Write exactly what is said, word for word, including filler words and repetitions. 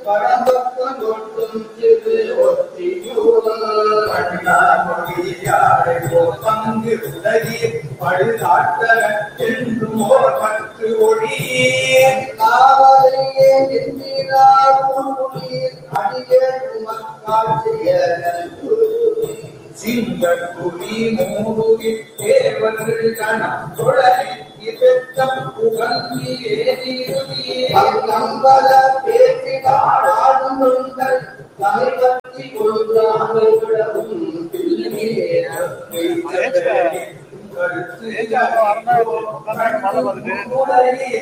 பரம்பத்தம் கொட்டும் சிறு ஒத்தியூரல் மொழியாரை பங்கு உலகி பழுதாட்ட என்றும் ஓர் பற்று ஒளி காவலையே எண்ணினார் அடியே மக்கள் செய்ய சிங்கக்குடி மூடுகி தேவர்கள் கணம் தொடரி இதற்கம் புகழ்ந்தியே நம்பல பேசி ஆடுங்கள் தலைப்பற்றி கொள்ளாமைவிடவும் கருத்து